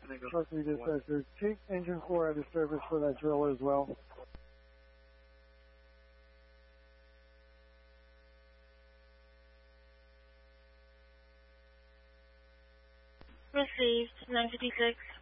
Truck dispatcher, take engine 4 out of service for that driller as well. Received, 956.